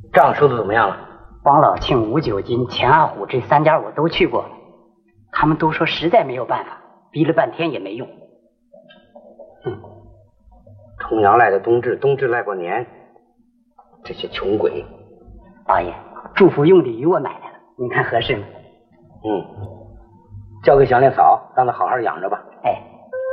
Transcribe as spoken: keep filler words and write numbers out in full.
账收的怎么样了？ 王老庆、吴九金、钱阿虎这三家我都去过了，他们都说实在没有办法，逼了半天也没用。 嗯，重阳赖的冬至，冬至赖过年，这些穷鬼。 八爷，祝福用的鱼我买来了，您看合适吗？ 嗯，交给小莲嫂，让她好好养着吧。